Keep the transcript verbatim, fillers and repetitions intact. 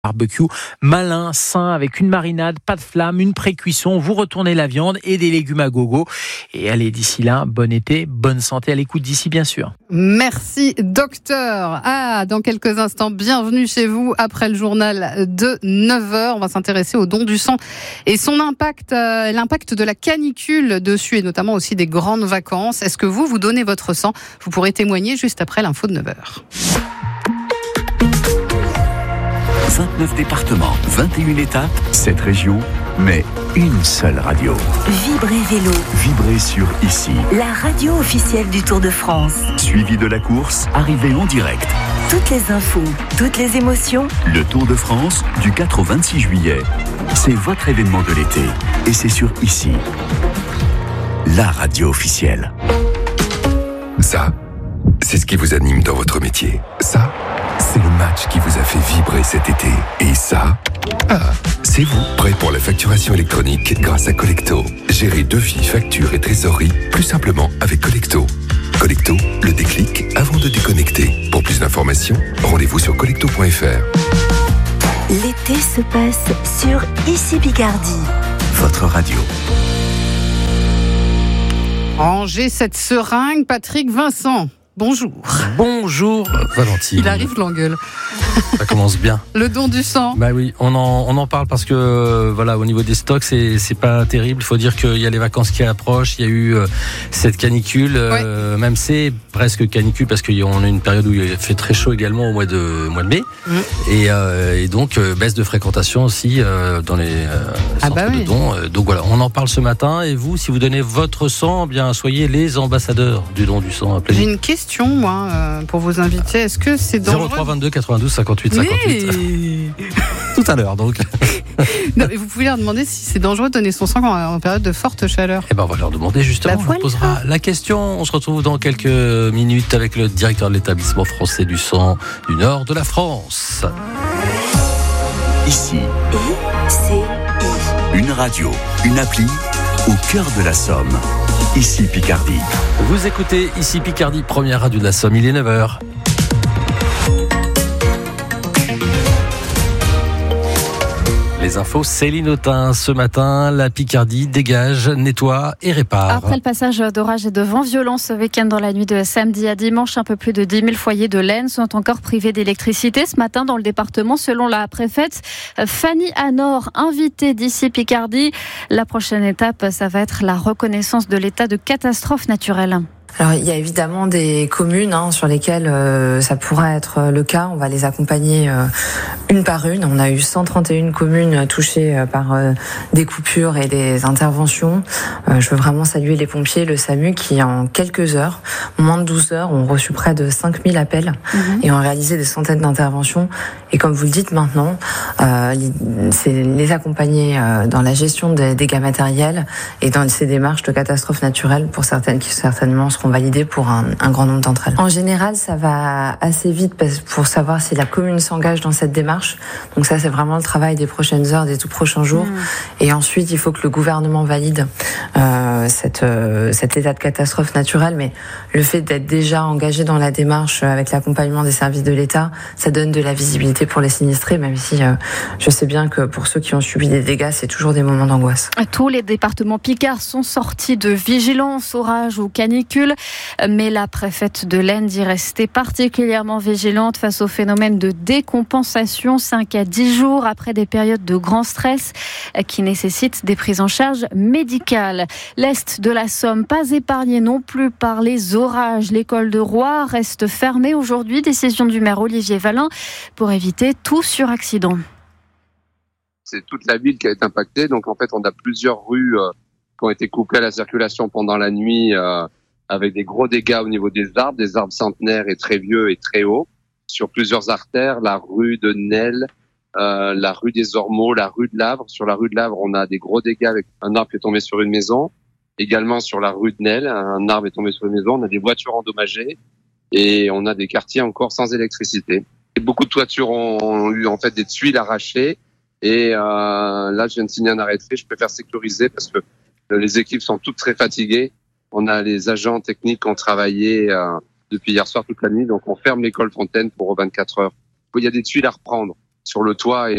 Barbecue malin, sain, avec une marinade, pas de flamme, une pré-cuisson, vous retournez la viande et des légumes à gogo. Et allez, d'ici là, bon été, bonne santé à l'écoute d'ici, bien sûr. Merci, docteur. Ah, dans quelques instants, bienvenue chez vous après le journal de neuf heures. On va s'intéresser au don du sang et son impact, euh, l'impact de la canicule dessus et notamment aussi des grandes vacances. Est-ce que vous, vous donnez votre sang? Vous pourrez témoigner juste après l'info de neuf heures. vingt-neuf départements, vingt et une étapes, sept régions, mais une seule radio. Vibrez Vélo. Vibrez sur Ici. La radio officielle du Tour de France. Suivi de la course, arrivée en direct. Toutes les infos, toutes les émotions. Le Tour de France, du quatre au vingt-six juillet. C'est votre événement de l'été. Et c'est sur Ici. La radio officielle. Ça, c'est ce qui vous anime dans votre métier. Ça, c'est le match qui vous a fait vibrer cet été. Et ça, ah, c'est vous, prêt pour la facturation électronique grâce à Collecto. Gérez devis, factures et trésorerie plus simplement avec Collecto. Collecto, le déclic avant de déconnecter. Pour plus d'informations, rendez-vous sur collecto point f r. L'été se passe sur Ici Picardie. Votre radio. Rangez cette seringue, Patrick Vincent. Bonjour. Bonjour Valentine. Il arrive, l'engueule. Ça commence bien. Le don du sang. Bah oui, on en, on en parle parce que euh, voilà, au niveau des stocks, c'est, c'est pas terrible. Il faut dire qu'il y a les vacances qui approchent. Il y a eu euh, cette canicule, euh, ouais. Même c'est presque canicule parce qu'on a une période où il fait très chaud également au mois de, au mois de mai. Mmh. Et, euh, et donc euh, baisse de fréquentation aussi euh, dans les euh, ah centres bah de oui. dons. Donc voilà, on en parle ce matin. Et vous, si vous donnez votre sang, eh bien soyez les ambassadeurs du don du sang. J'ai une question, moi, euh, pour vos invités. Est-ce que c'est dangereux? zéro trois vingt-deux quatre-vingt-douze cinquante-huit cinquante-huit. Mais... Tout à l'heure, donc. Non, mais vous pouvez leur demander si c'est dangereux de donner son sang en, en période de forte chaleur. Eh ben, on va leur demander justement. Bah, on leur posera la question. On se retrouve dans quelques minutes avec le directeur de l'établissement français du sang du nord de la France. Ici. Et c'est I. Une radio, une appli au cœur de la Somme. Ici Picardie. Vous écoutez Ici Picardie, première radio de la Somme. Il est neuf heures. Les infos, Céline Autain. Ce matin, la Picardie dégage, nettoie et répare. Après le passage d'orage et de vents violents ce week-end dans la nuit de samedi à dimanche, un peu plus de dix mille foyers de l'Aisne sont encore privés d'électricité. Ce matin, dans le département, selon la préfète Fanny Anor, invitée d'Ici Picardie, la prochaine étape, ça va être la reconnaissance de l'état de catastrophe naturelle. Alors il y a évidemment des communes hein, sur lesquelles euh, ça pourra être le cas. On va les accompagner euh, une par une. On a eu cent trente et une communes touchées euh, par euh, des coupures et des interventions. Euh, je veux vraiment saluer les pompiers, le SAMU qui en quelques heures, moins de douze heures, ont reçu près de cinq mille appels mmh. et ont réalisé des centaines d'interventions. Et comme vous le dites maintenant, euh, c'est les accompagner euh, dans la gestion des dégâts matériels et dans ces démarches de catastrophes naturelles pour certaines qui certainement seront validées pour un, un grand nombre d'entre elles. En général, ça va assez vite pour savoir si la commune s'engage dans cette démarche. Donc ça, c'est vraiment le travail des prochaines heures, des tout prochains jours. Mmh. Et ensuite, il faut que le gouvernement valide euh, cette, euh, cet état de catastrophe naturelle. Mais le fait d'être déjà engagé dans la démarche avec l'accompagnement des services de l'État, ça donne de la visibilité pour les sinistrés, même si euh, je sais bien que pour ceux qui ont subi des dégâts, c'est toujours des moments d'angoisse. Tous les départements picards sont sortis de vigilance, orage ou canicule. Mais la préfète de l'Aisne dit rester particulièrement vigilante face au phénomène de décompensation cinq à dix jours après des périodes de grand stress qui nécessitent des prises en charge médicales. L'Est de la Somme, pas épargné non plus par les orages. L'école de Roye reste fermée aujourd'hui. Décision du maire Olivier Valin pour éviter tout suraccident. C'est toute la ville qui a été impactée. Donc en fait, on a plusieurs rues euh, qui ont été coupées à la circulation pendant la nuit euh, avec des gros dégâts au niveau des arbres, des arbres centenaires et très vieux et très hauts, sur plusieurs artères, la rue de Nesle, euh, la rue des Ormeaux, la rue de Lavre. Sur la rue de Lavre, on a des gros dégâts avec un arbre qui est tombé sur une maison. Également sur la rue de Nesle, un arbre est tombé sur une maison. On a des voitures endommagées et on a des quartiers encore sans électricité. Et beaucoup de toitures ont eu en fait des tuiles arrachées. Et euh, là, je viens de signer un arrêté. Je préfère sécuriser parce que les équipes sont toutes très fatiguées. On a les agents techniques qui ont travaillé euh, depuis hier soir toute la nuit, donc on ferme l'école Fontaine pour vingt-quatre heures. Il y a des tuiles à reprendre. sur le toit et